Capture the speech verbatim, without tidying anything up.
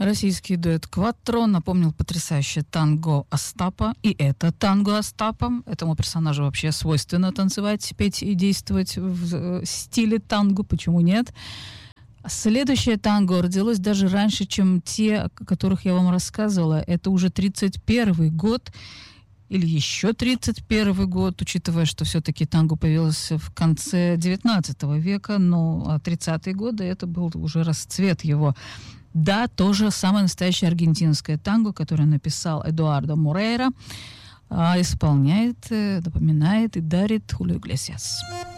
Российский дуэт «Кваттро» напомнил потрясающее танго Остапа. И это танго Остапа. Этому персонажу вообще свойственно танцевать, петь и действовать в стиле танго. Почему нет? Следующее танго родилось даже раньше, чем те, о которых я вам рассказывала. Это уже тридцать первый год. Или еще тридцать первый год, учитывая, что все-таки танго появилось в конце девятнадцатого века, но тридцатые годы это был уже расцвет его. Да, тоже самое настоящее аргентинское танго, которое написал Эдуардо Морейра, исполняет, напоминает и дарит Хулио Иглесиас.